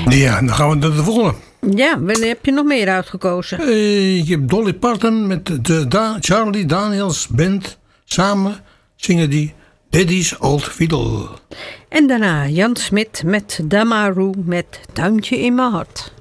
Ja, dan gaan we naar de volgende. Ja, wanneer heb je nog meer uitgekozen? Ik heb Dolly Parton met de Charlie Daniels Band. Samen zingen die Daddy's Old Fiddle. En daarna Jan Smit met Damaru met Tuintje in mijn hart.